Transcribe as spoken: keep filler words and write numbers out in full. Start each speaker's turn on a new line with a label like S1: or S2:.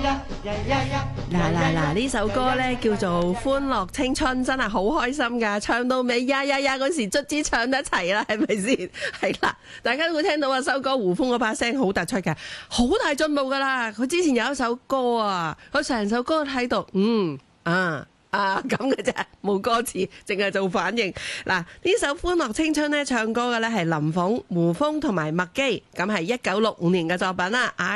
S1: 呀呀呀呀！
S2: 嗱嗱嗱！呢首歌咧叫做《歡樂青春》，真係好開心噶，唱到尾呀呀呀嗰時，卒之唱得齊啦，係咪先？係啦，大家都會聽到啊，修哥胡楓嗰把聲好突出嘅，好大進步噶啦。佢之前有一首歌啊，佢成首歌喺度，嗯啊。啊咁嘅啫，冇歌詞，淨係做反應。嗱，呢首《歡樂青春》咧，唱歌嘅咧係林鳳、胡楓同埋麥基，咁係一九六五年嘅作品啦。